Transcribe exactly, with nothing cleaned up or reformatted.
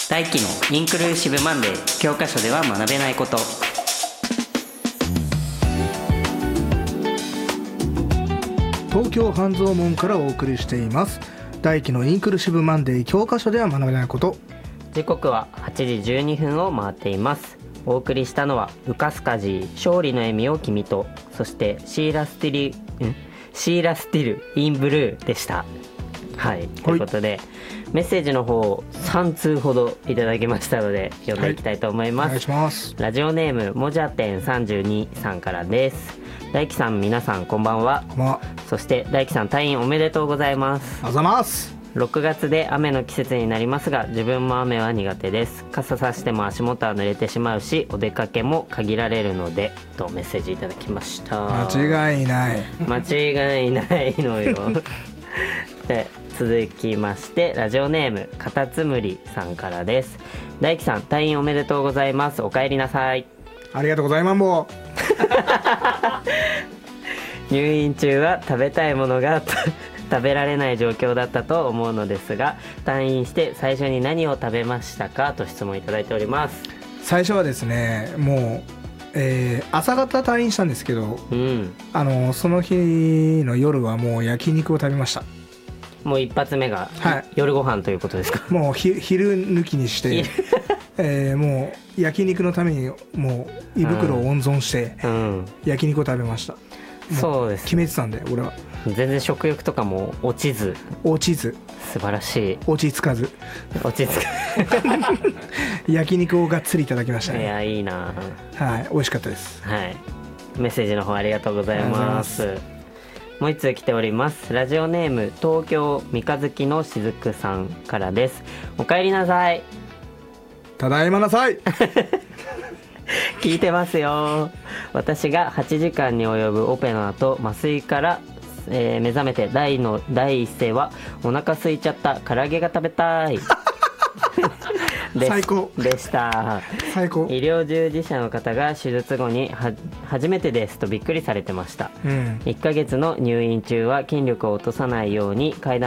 大輝のインクルーシブマンデー、教科書では学べないこと。 東京半蔵門からお送りしています大輝のインクルーシブマンデー、教科書では学べないこと。 時刻ははちじじゅうにふんを回っています。お送りしたのはウカスカジー、勝利の笑みを君と、そしてシーラスティルんシーラスティルインブルーでした。はい、ということでメッセージの方をさんつうほどいただきましたので読んでいきたいと思います、はい、 お願いします。 ラジオネームもじゃてんさんじゅうにさんからです。大輝さん、皆さんこんばんは。 まそして大輝さん、退院おめでとうございます。 あざますろくがつで雨の季節になりますが、自分も雨は苦手です。傘さしても足元は濡れてしまうし、お出かけも限られるので、とメッセージいただきました。 間違いない間違いないのよで続きましてラジオネームカタツムリさんからです。大輝さん、退院おめでとうございます。お帰りなさい。 ありがとうございます。も入院中は食べたいものが食べられない状況だったと思うのですが、退院して最初に何を食べましたか、と質問いただいております。 最初はですね、もう、えー、朝方退院したんですけど、 うん、 あのその日の夜はもう焼肉を食べました。 もう一発目が、 はい、夜ご飯ということですか。 もうひ昼抜きにして、えー、もう焼肉のためにもう胃袋を温存して焼肉を食べました、うん、そうです。決めてたんで俺は。 全然食欲とかも落ちず落ちず素晴らしい。 落ち着かず落ち着か焼肉をがっつりいただきましたね。 いや、いいな。 はい、美味しかったです。 はい、メッセージの方ありがとうございます。もう一通来ております。ラジオネーム東京三日月のしずくさんからです。お帰りなさい。 ただいまなさい聞いてますよ。私がはちじかんに及ぶオペの後、麻酔から、えー、目覚めて第の第一声は、お腹空いちゃった、唐揚げが食べたい最高でした。 最高。 医療従事者の方が手術後には初めてですとびっくりされてました、うん、いっかげつの入院中は筋力を落とさないように階段